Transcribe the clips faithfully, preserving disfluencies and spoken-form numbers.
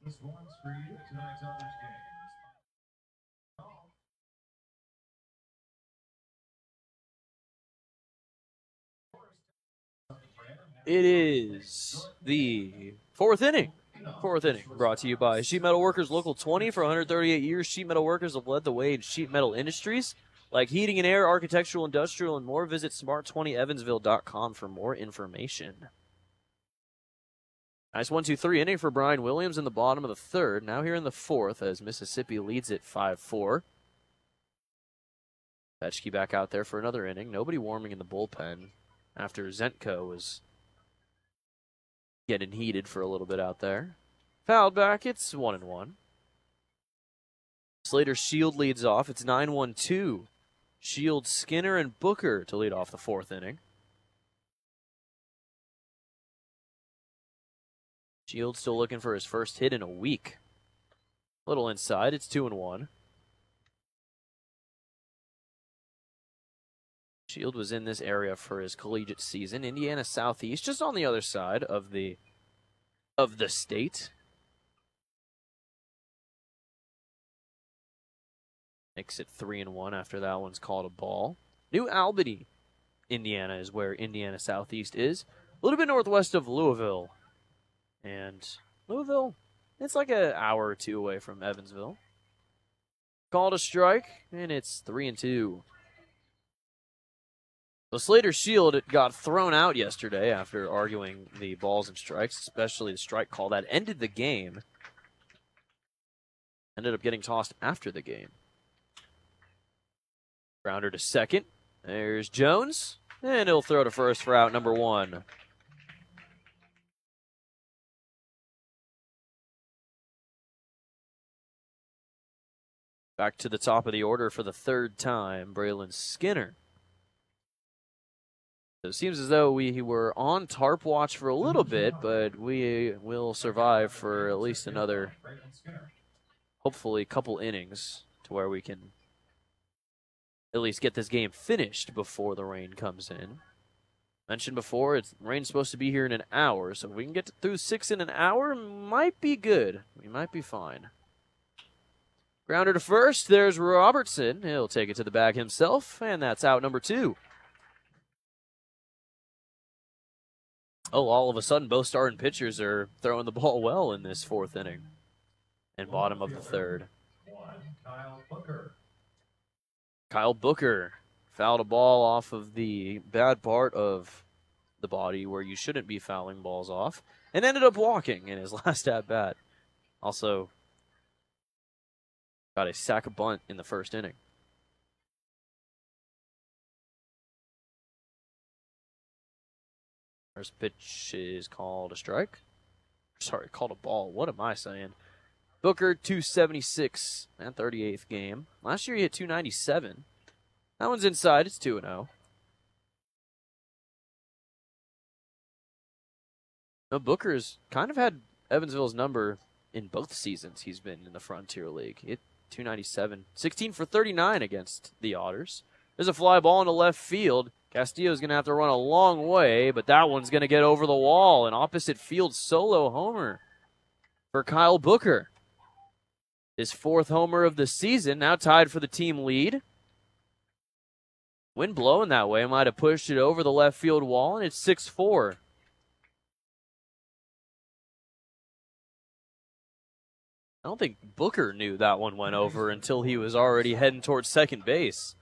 This one's for you, tonight's Others game. It is the fourth inning. Fourth inning, brought to you by Sheet Metal Workers Local twenty. For one hundred thirty-eight years, sheet metal workers have led the way in sheet metal industries like heating and air, architectural, industrial, and more. Visit smart twenty evansville dot com for more information. Nice one two three inning for Brian Williams in the bottom of the third. Now here in the fourth as Mississippi leads it five four. Petchke back out there for another inning. Nobody warming in the bullpen after Zenko was getting heated for a little bit out there. Fouled back, it's one and one. Slater Shield leads off. It's nine one two. Shield, Skinner, and Booker to lead off the fourth inning. Shield still looking for his first hit in a week. Little inside, it's two and one. Shield was in this area for his collegiate season. Indiana Southeast, just on the other side of the of the state. Makes it three and one after that one's called a ball. New Albany, Indiana is where Indiana Southeast is. A little bit northwest of Louisville. And Louisville, it's like an hour or two away from Evansville. Called a strike, and it's three and two. The Slater Shield got thrown out yesterday after arguing the balls and strikes, especially the strike call that ended the game. Ended up getting tossed after the game. Grounder to second. There's Jones, and he'll throw to first for out number one. Back to the top of the order for the third time, Braylon Skinner. So it seems as though we were on tarp watch for a little bit, but we will survive for at least another, hopefully, couple innings to where we can at least get this game finished before the rain comes in. Mentioned before, it's rain's supposed to be here in an hour, so if we can get through six in an hour, might be good. We might be fine. Grounder to first, there's Robertson. He'll take it to the bag himself, and that's out number two. Oh, all of a sudden, both starting pitchers are throwing the ball well in this fourth inning and bottom of the third. Kyle Booker. Kyle Booker fouled a ball off of the bad part of the body where you shouldn't be fouling balls off and ended up walking in his last at-bat. Also got a sack of bunt in the first inning. First pitch is called a strike. Sorry, called a ball. What am I saying? Booker, two seventy-six and thirty-eighth game. Last year he hit two ninety-seven. That one's inside. It's two and oh. No, Booker's kind of had Evansville's number in both seasons he's been in the Frontier League. He hit two ninety-seven. sixteen for thirty-nine against the Otters. There's a fly ball into left field. Castillo's going to have to run a long way, but that one's going to get over the wall. An opposite field solo homer for Kyle Booker. His fourth homer of the season, now tied for the team lead. Wind blowing that way might have pushed it over the left field wall, and it's six four. I don't think Booker knew that one went over until he was already heading towards second base.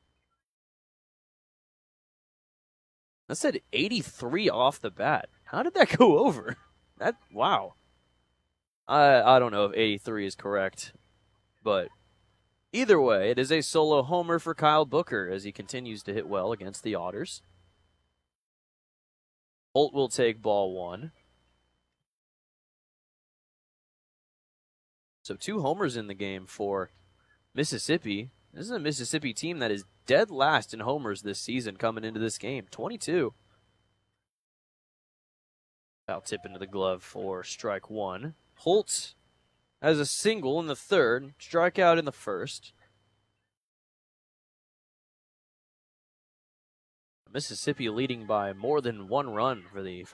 That said eighty-three off the bat. How did that go over? That wow. I I don't know if eighty-three is correct, but either way, it is a solo homer for Kyle Booker as he continues to hit well against the Otters. Holt will take ball one. So two homers in the game for Mississippi. This is a Mississippi team that is dead last in homers this season coming into this game. twenty-two. Foul tip into the glove for strike one. Holt has a single in the third, strikeout in the first. Mississippi leading by more than one run for the